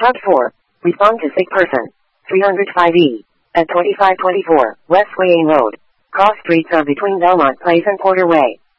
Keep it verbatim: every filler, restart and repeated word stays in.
Hub four. Respond to sick person. three oh five E. At twenty-five twenty-four, West Wayne Road. Cross streets are between Belmont Place and Porter Way.